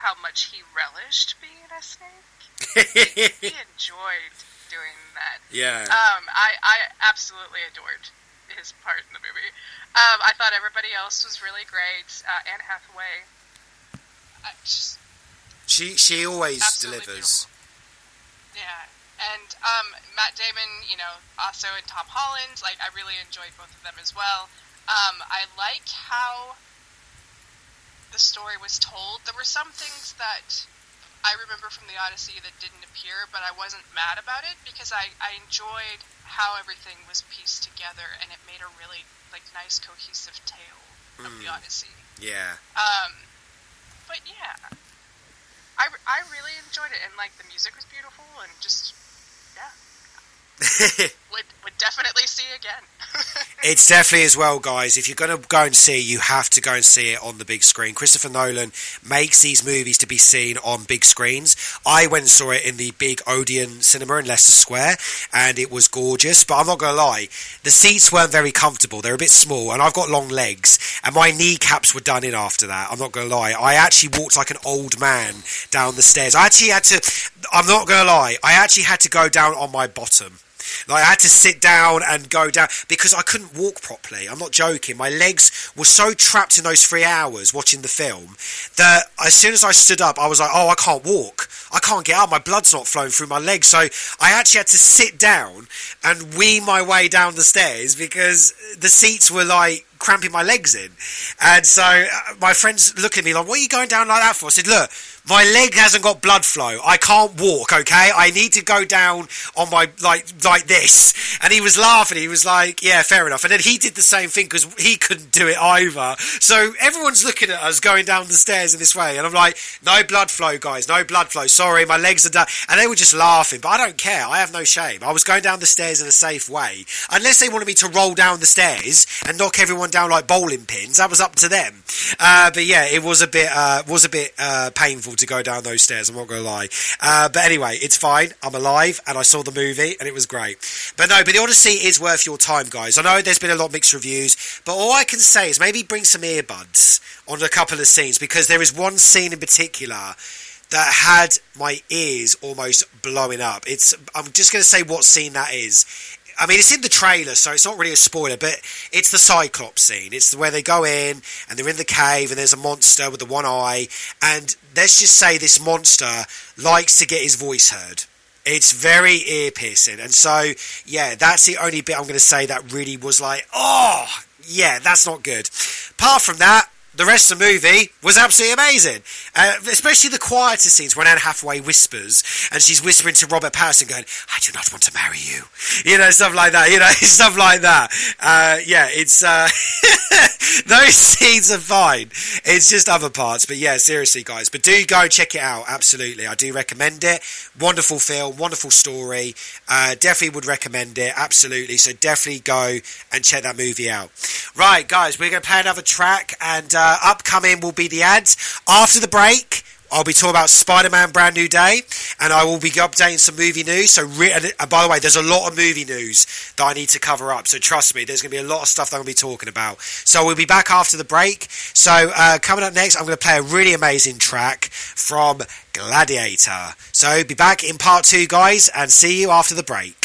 how much he relished being a snake. He enjoyed doing that. Yeah. I absolutely adored his part in the movie. I thought everybody else was really great. Anne Hathaway, she always delivers. Beautiful. Yeah, and Matt Damon, also in Tom Holland. Like, I really enjoyed both of them as well. I like how the story was told. There were some things that I remember from the Odyssey that didn't appear, but I wasn't mad about it because I enjoyed how everything was pieced together, and it made a really nice cohesive tale of the Odyssey. Yeah. But yeah, I really enjoyed it, and the music was beautiful, and just would definitely see again. It's definitely as well, guys. If you're going to go and see, you have to go and see it on the big screen. Christopher Nolan makes these movies to be seen on big screens. I went and saw it in the big Odeon cinema in Leicester Square, and it was gorgeous. But I'm not going to lie, the seats weren't very comfortable. They're a bit small, and I've got long legs, and my kneecaps were done in after that. I'm not going to lie. I actually walked like an old man down the stairs. I'm not going to lie, I actually had to go down on my bottom. I had to sit down and go down because I couldn't walk properly. I'm not joking. My legs were so trapped in those 3 hours watching the film that as soon as I stood up, I was like, I can't walk. I can't get up. My blood's not flowing through my legs. So I actually had to sit down and wee my way down the stairs because the seats were cramping my legs in. And so my friends look at me like, what are you going down like that for? I said, look, my leg hasn't got blood flow. I can't walk, okay? I need to go down on my, like this. And he was laughing. He was like, yeah, fair enough. And then he did the same thing because he couldn't do it either. So everyone's looking at us going down the stairs in this way. And I'm like, no blood flow, guys. No blood flow. Sorry, my legs are done. And they were just laughing. But I don't care. I have no shame. I was going down the stairs in a safe way. Unless they wanted me to roll down the stairs and knock everyone down like bowling pins. That was up to them. But yeah, it was a bit painful to go down those stairs, I'm not going to lie. But anyway, it's fine. I'm alive, and I saw the movie, and it was great. But the Odyssey is worth your time, guys. I know there's been a lot of mixed reviews, but all I can say is maybe bring some earbuds on a couple of scenes, because there is one scene in particular that had my ears almost blowing up. I'm just going to say what scene that is. I mean, it's in the trailer, so it's not really a spoiler, but it's the Cyclops scene. It's where they go in, and they're in the cave, and there's a monster with the one eye, and let's just say this monster likes to get his voice heard. It's very ear-piercing, and so, yeah, that's the only bit I'm going to say that really was like, oh, yeah, that's not good. Apart from that, the rest of the movie was absolutely amazing. Especially the quieter scenes when Anne Hathaway whispers, and she's whispering to Robert Pattinson going, I do not want to marry you. Stuff like that. Stuff like that. Yeah, it's... those scenes are fine. It's just other parts. But yeah, seriously, guys. But do go check it out. Absolutely. I do recommend it. Wonderful film. Wonderful story. Definitely would recommend it. Absolutely. So definitely go and check that movie out. Right, guys. We're going to play another track, and upcoming will be the ads. After the break, I'll be talking about Spider-Man Brand New Day, and I will be updating some movie news. So, by the way, there's a lot of movie news that I need to cover up. So trust me, there's going to be a lot of stuff that I'm going to be talking about. So we'll be back after the break. So coming up next, I'm going to play a really amazing track from Gladiator. So be back in part 2, guys, and see you after the break.